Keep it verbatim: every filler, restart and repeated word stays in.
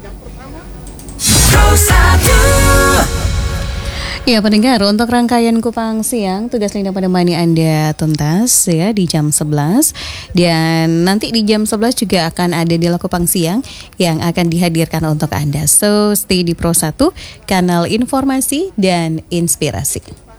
Ya pendengar, untuk rangkaian Kupang Siang, tugas Linda Pandemani Anda tuntas ya di jam sebelas. Dan nanti di jam sebelas juga akan ada Dialog Kupang Siang yang akan dihadirkan untuk Anda. So, stay di Pro satu, kanal informasi dan inspirasi.